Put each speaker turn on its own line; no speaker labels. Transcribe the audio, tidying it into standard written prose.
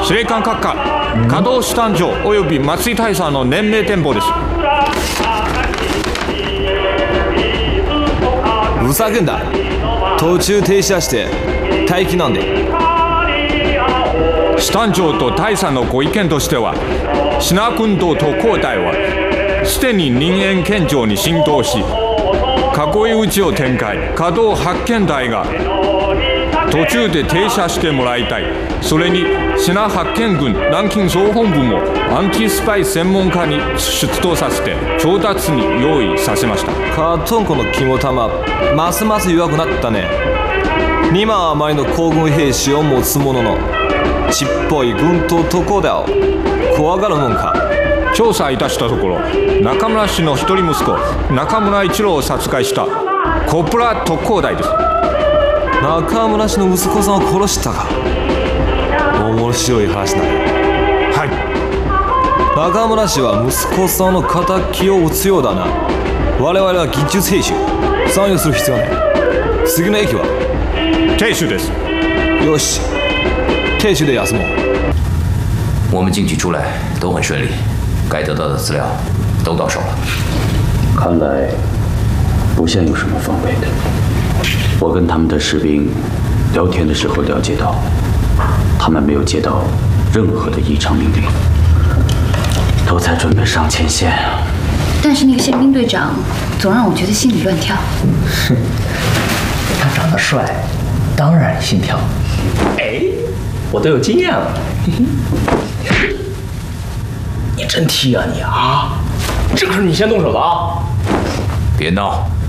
司令官閣下、稼働士誕生および松井大佐の年命展望です。
ふざけんだ。途中停車して待機なんで。
師団長と大佐のご意見としては、シナ君と特攻隊はすでに人間県庁に浸透し、囲い撃ちを展開。稼働発見隊が途中で停車してもらいたい。それにシナ発見軍南京総本部もアンティスパイ専門家に出動させて調達に用意させました。
カトンコの肝玉ますます弱くなったね。2万余りの皇軍兵士を持つ者のちっぽい軍と特攻隊を怖がるもんか。
調査いたしたところ、中村氏の一人息子中村一郎を殺害したコプラ特攻隊です。
中村氏の息子さんを殺したか。面白い話だ。
はい。
中村氏は息子さんの敵を討つようだな。我々は技術兵士参与する必要ない。次の駅は
鄭州です。
よし、鄭州で休もう。
我们进去出来都很顺利，该得到的资料都到手了。
看来不像有什么防备的。我跟他们的士兵聊天的时候了解到，他们没有接到任何的异常命令，都在准备上前线。
但是那个宪兵队长总让我觉得心里乱跳。
哼，他长得帅，当然心跳。哎，我都有经验了。你真踢啊你啊！这可是你先动手的啊！
别闹！